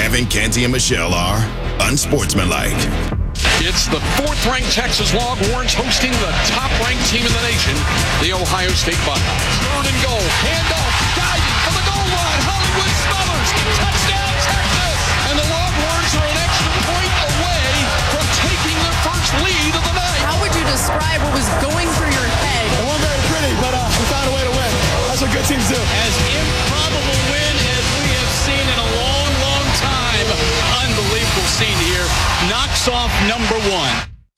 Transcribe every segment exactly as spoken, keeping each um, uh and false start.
Kevin, Canty, and Michelle are unsportsmanlike. It's the fourth-ranked Texas Longhorns hosting the top-ranked team in the nation, the Ohio State Buckeyes. Third and goal, handoff, diving for the goal line. Hollywood Smothers, touchdown Texas! And the Longhorns are an extra point away from taking their first lead of the night. How would you describe what was going through your head? It wasn't very pretty, but uh, we found a way to win. That's what good teams do. As improbable win as we have seen in a long, long time. Unbelievable scene here. Knocks off number one.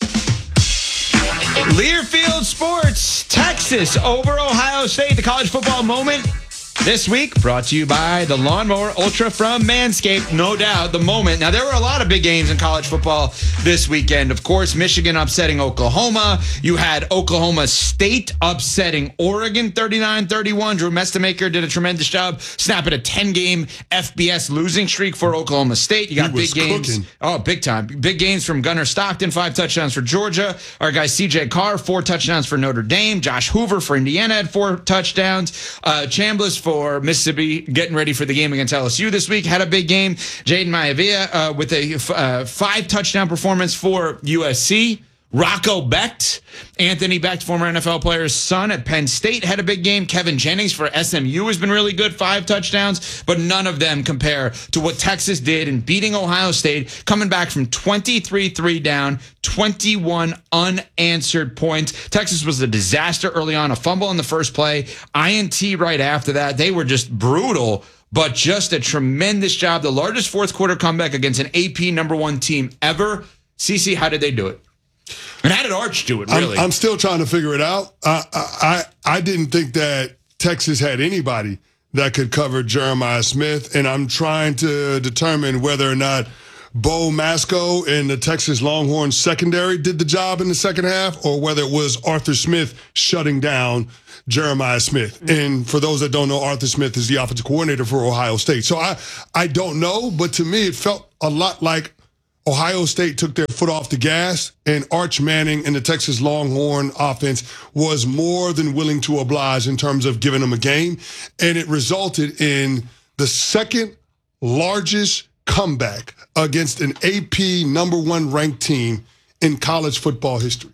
Learfield Sports, Texas over Ohio State. The college football moment this week brought to you by the Lawnmower Ultra from Manscaped. No doubt, the moment. Now, there were a lot of big games in college football this weekend. Of course, Michigan upsetting Oklahoma. You had Oklahoma State upsetting Oregon thirty-nine thirty-one. Drew Mestemaker did a tremendous job snapping a ten-game F B S losing streak for Oklahoma State. You got big games. Cooking. Oh, big time. Big games from Gunnar Stockton, five touchdowns for Georgia. Our guy C J Carr, four touchdowns for Notre Dame. Josh Hoover for Indiana had four touchdowns. Uh, Chambliss for Mississippi, getting ready for the game against L S U this week, had a big game. Jaden Maivia uh, with a uh, five touchdown performance for U S C. Rocco Becht, Anthony Becht, former N F L player's son at Penn State, had a big game. Kevin Jennings for S M U has been really good, five touchdowns, but none of them compare to what Texas did in beating Ohio State, coming back from twenty-three three down, twenty-one unanswered points. Texas was a disaster early on, a fumble in the first play, I N T right after that. They were just brutal, but just a tremendous job. The largest fourth quarter comeback against an A P number one team ever. Cece, how did they do it? And how did Arch do it, really? I'm, I'm still trying to figure it out. I, I I didn't think that Texas had anybody that could cover Jeremiah Smith, and I'm trying to determine whether or not Bo Masco and the Texas Longhorns secondary did the job in the second half, or whether it was Arthur Smith shutting down Jeremiah Smith. Mm-hmm. And for those that don't know, Arthur Smith is the offensive coordinator for Ohio State. So I, I don't know, but to me it felt a lot like Ohio State took their foot off the gas, and Arch Manning and the Texas Longhorn offense was more than willing to oblige in terms of giving them a game. And it resulted in the second largest comeback against an A P number one ranked team in college football history.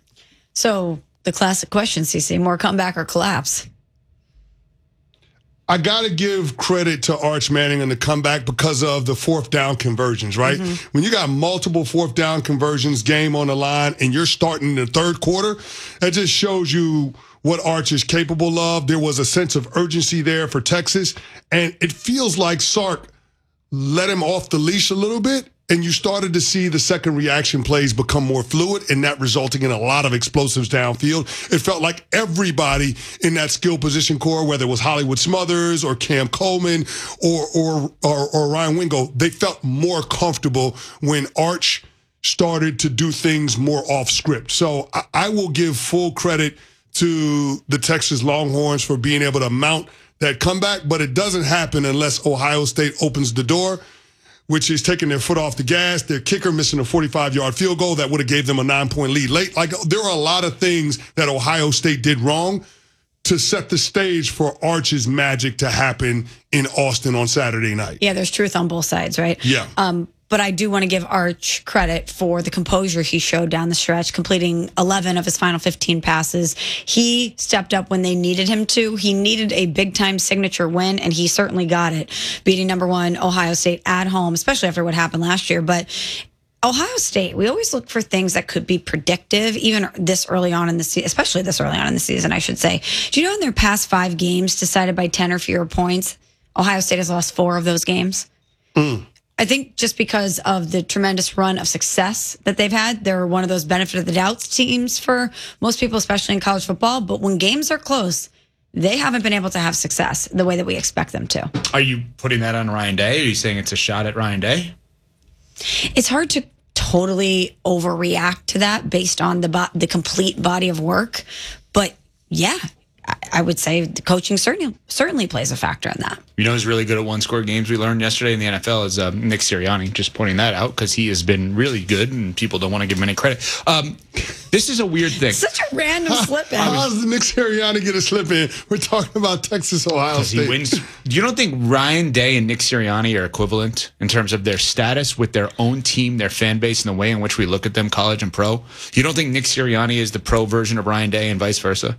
So the classic question, Cece, more comeback or collapse? I got to give credit to Arch Manning on the comeback because of the fourth down conversions, right? Mm-hmm. When you got multiple fourth down conversions, game on the line, and you're starting the third quarter, that just shows you what Arch is capable of. There was a sense of urgency there for Texas, and it feels like Sark let him off the leash a little bit, and you started to see the second reaction plays become more fluid, and that resulting in a lot of explosives downfield. It felt like everybody in that skill position core, whether it was Hollywood Smothers or Cam Coleman or or or, or Ryan Wingo, they felt more comfortable when Arch started to do things more off script. So I, I will give full credit to the Texas Longhorns for being able to mount that comeback, but it doesn't happen unless Ohio State opens the door, which is taking their foot off the gas, their kicker missing a forty-five-yard field goal that would have gave them a nine-point lead late. Like, there are a lot of things that Ohio State did wrong to set the stage for Arch's magic to happen in Austin on Saturday night. Yeah, there's truth on both sides, right? Yeah. Um, but I do want to give Arch credit for the composure he showed down the stretch, completing eleven of his final fifteen passes. He stepped up when they needed him to. He needed a big-time signature win, and he certainly got it, beating number one Ohio State at home, especially after what happened last year. But Ohio State, we always look for things that could be predictive, even this early on in the season, especially this early on in the season, I should say. Do you know in their past five games decided by ten or fewer points, Ohio State has lost four of those games? Mm. I think just because of the tremendous run of success that they've had, they're one of those benefit of the doubt teams for most people, especially in college football. But when games are close, they haven't been able to have success the way that we expect them to. Are you putting that on Ryan Day? Are you saying it's a shot at Ryan Day? It's hard to totally overreact to that based on the bo- the complete body of work. But yeah, I would say the coaching certainly certainly plays a factor in that. You know who's really good at one-score games we learned yesterday in the N F L is uh, Nick Sirianni. Just pointing that out because he has been really good and people don't want to give him any credit. Um, this is a weird thing. Such a random slip in. How does Nick Sirianni get a slip in? We're talking about Texas, Ohio State. He wins. You don't think Ryan Day and Nick Sirianni are equivalent in terms of their status with their own team, their fan base, and the way in which we look at them, college and pro? You don't think Nick Sirianni is the pro version of Ryan Day and vice versa?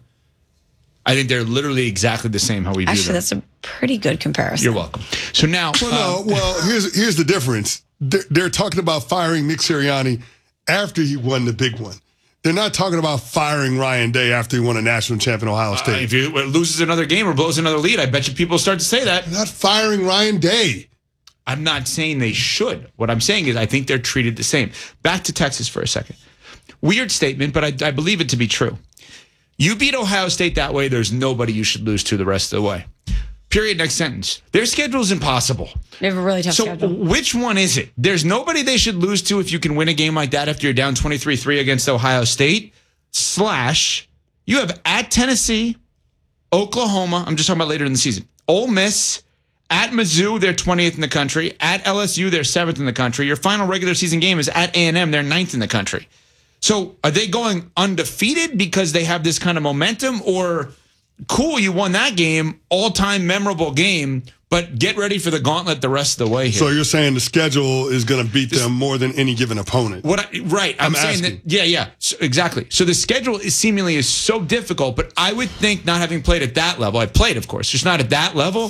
I think they're literally exactly the same how we Actually, view them. that's a pretty good comparison. You're welcome. So now, Well, um, no, well, here's here's the difference. They're, they're talking about firing Nick Sirianni after he won the big one. They're not talking about firing Ryan Day after he won a national champion Ohio State. uh, if he loses another game or blows another lead, I bet you people start to say that. They're not firing Ryan Day. I'm not saying they should. What I'm saying is I think they're treated the same. Back to Texas for a second. Weird statement, but I, I believe it to be true. You beat Ohio State that way, there's nobody you should lose to the rest of the way. Period. Next sentence. Their schedule is impossible. They have a really tough So schedule. which one is it? There's nobody they should lose to if you can win a game like that after you're down twenty-three three against Ohio State. Slash, you have at Tennessee, Oklahoma. I'm just talking about later in the season. Ole Miss, at Mizzou, they're twentieth in the country. At L S U, they're seventh in the country. Your final regular season game is at A and M. They're ninth in the country. So are they going undefeated because they have this kind of momentum? Or, cool, you won that game, all-time memorable game, but get ready for the gauntlet the rest of the way here. So you're saying the schedule is going to beat them more than any given opponent? What? I, right. I'm, I'm saying asking. that. Yeah, yeah. So, exactly. So the schedule is seemingly is so difficult, but I would think not having played at that level, I've played, of course, just not at that level,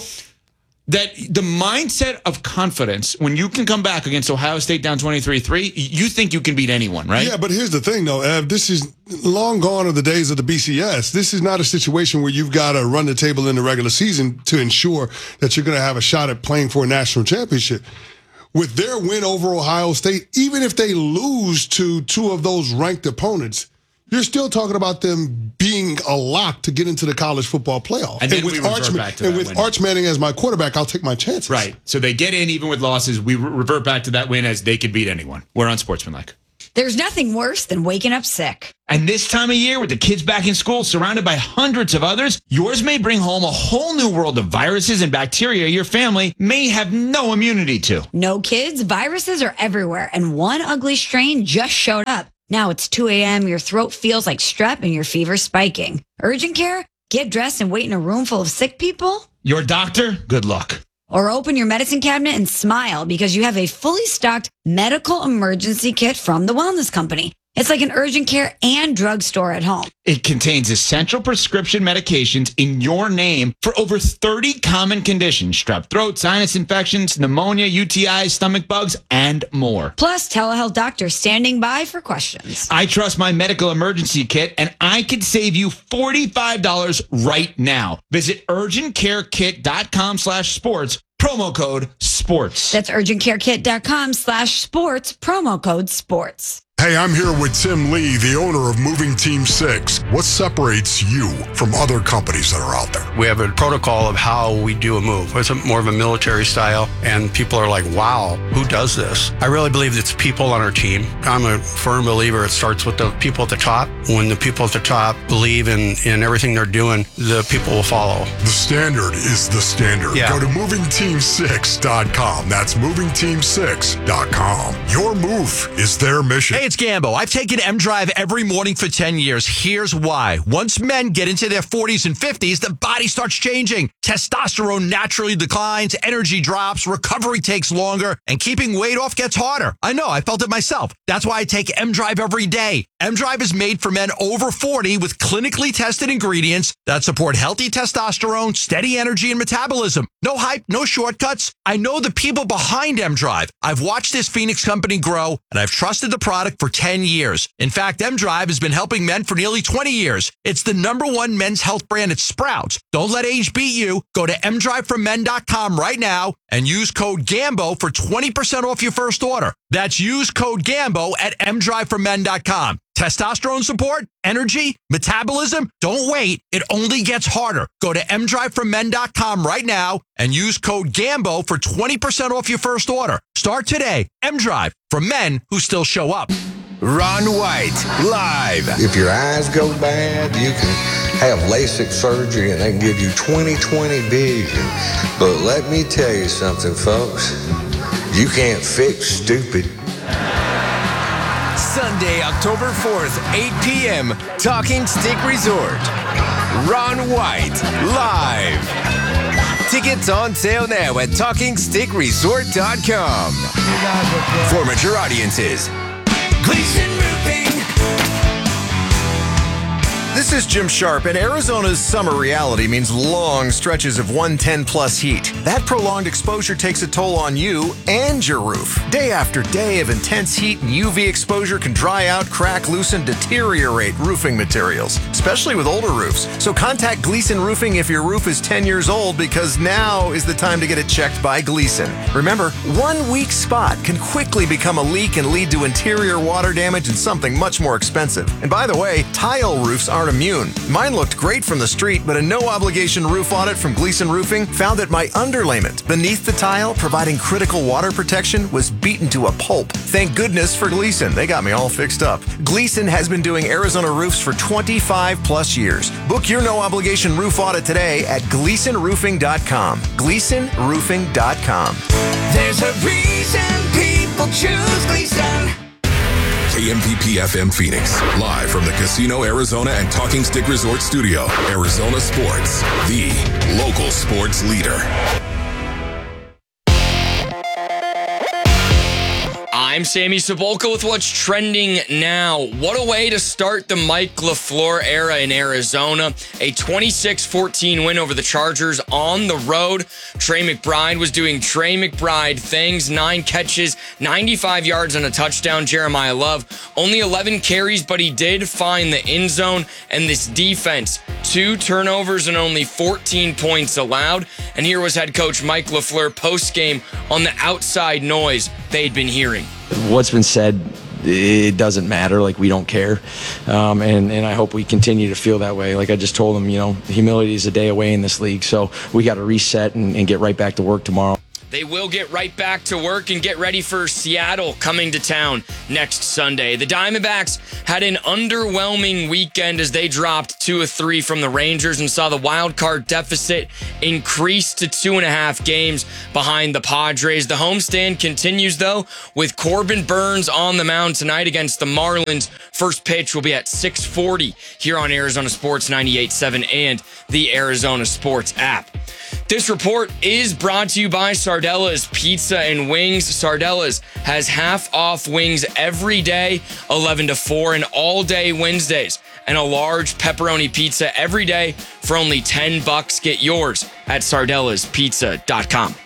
that the mindset of confidence, when you can come back against Ohio State down twenty-three three, you think you can beat anyone, right? Yeah, but here's the thing, though, Ev. This is long gone are the days of the B C S. This is not a situation where you've got to run the table in the regular season to ensure that you're going to have a shot at playing for a national championship. With their win over Ohio State, even if they lose to two of those ranked opponents, you're still talking about them being a lock to get into the college football playoff. And then with we revert Arch, back to and that with win. Arch Manning as my quarterback, I'll take my chances. Right. So they get in even with losses. We re- revert back to that win as they could beat anyone. We're unsportsmanlike. There's nothing worse than waking up sick. And this time of year, with the kids back in school, surrounded by hundreds of others, yours may bring home a whole new world of viruses and bacteria your family may have no immunity to. No kids, viruses are everywhere, and one ugly strain just showed up. Now it's two a.m., your throat feels like strep, and your fever's spiking. Urgent care? Get dressed and wait in a room full of sick people? Your doctor? Good luck. Or open your medicine cabinet and smile because you have a fully stocked medical emergency kit from the Wellness Company. It's like an urgent care and drugstore at home. It contains essential prescription medications in your name for over thirty common conditions: strep throat, sinus infections, pneumonia, U T Is, stomach bugs, and more. Plus, telehealth doctors standing by for questions. I trust my medical emergency kit, and I could save you forty-five dollars right now. Visit urgentcarekit.com slash sports, promo code sports. That's urgentcarekit.com slash sports, promo code sports. Hey, I'm here with Tim Lee, the owner of Moving Team six. What separates you from other companies that are out there? We have a protocol of how we do a move. It's a, more of a military style, and people are like, wow, who does this? I really believe it's people on our team. I'm a firm believer it starts with the people at the top. When the people at the top believe in, in everything they're doing, the people will follow. The standard is the standard. Yeah. Go to moving team six dot com. That's moving team six dot com. Your move is their mission. Hey, it's Gambo. I've taken M-Drive every morning for ten years. Here's why. Once men get into their forties and fifties, the body starts changing. Testosterone naturally declines, energy drops, recovery takes longer, and keeping weight off gets harder. I know, I felt it myself. That's why I take M-Drive every day. M-Drive is made for men over forty with clinically tested ingredients that support healthy testosterone, steady energy, and metabolism. No hype, no shortcuts. I know the people behind M-Drive. I've watched this Phoenix company grow, and I've trusted the product for ten years. In fact, M-Drive has been helping men for nearly twenty years. It's the number one men's health brand at Sprouts. Don't let age beat you. Go to m drive for men dot com right now and use code GAMBO for twenty percent off your first order. That's use code GAMBO at m drive for men dot com. Testosterone support, energy, metabolism. Don't wait. It only gets harder. Go to m drive for men dot com right now and use code GAMBO for twenty percent off your first order. Start today. M-Drive, for men who still show up. Ron White, live. If your eyes go bad, you can have LASIK surgery and they can give you twenty twenty vision. But let me tell you something, folks. You can't fix stupid. Sunday, October fourth, eight p.m., Talking Stick Resort. Ron White, live. Tickets on sale now at talking stick resort dot com. For mature audiences, Gleason Roofing. This is Jim Sharp, and Arizona's summer reality means long stretches of one ten plus heat. That prolonged exposure takes a toll on you and your roof. Day after day of intense heat and U V exposure can dry out, crack, loosen, deteriorate roofing materials, especially with older roofs. So contact Gleason Roofing if your roof is ten years old, because now is the time to get it checked by Gleason. Remember, one weak spot can quickly become a leak and lead to interior water damage and something much more expensive. And by the way, tile roofs aren't immune. Mine looked great from the street, but a no-obligation roof audit from Gleason Roofing found that my underlayment beneath the tile, providing critical water protection, was beaten to a pulp. Thank goodness for Gleason. They got me all fixed up. Gleason has been doing Arizona roofs for twenty-five plus years. Book your no-obligation roof audit today at gleason roofing dot com. gleason roofing dot com. There's a reason people choose Gleason. K M P P F M Phoenix, live from the Casino Arizona and Talking Stick Resort Studio. Arizona Sports, the local sports leader. I'm Sammy Cebulka with what's trending now. What a way to start the Mike LaFleur era in Arizona. A twenty-six fourteen win over the Chargers on the road. Trey McBride was doing Trey McBride things. Nine catches, ninety-five yards and a touchdown. Jeremiah Love, only eleven carries, but he did find the end zone. And this defense, two turnovers and only fourteen points allowed. And here was head coach Mike LaFleur post-game on the outside noise they'd been hearing. What's been said, it doesn't matter. Like, we don't care. Um, and, and I hope we continue to feel that way. Like I just told them, you know, humility is a day away in this league. So we got to reset and, and get right back to work tomorrow. They will get right back to work and get ready for Seattle coming to town next Sunday. The Diamondbacks had an underwhelming weekend as they dropped two of three from the Rangers and saw the wild card deficit increase to two and a half games behind the Padres. The homestand continues, though, with Corbin Burns on the mound tonight against the Marlins. First pitch will be at six forty here on Arizona Sports ninety-eight point seven and the Arizona Sports app. This report is brought to you by Sardella's Pizza and Wings. Sardella's has half off wings every day, eleven to four, and all day Wednesdays. And a large pepperoni pizza every day for only ten bucks. Get yours at sardellas pizza dot com.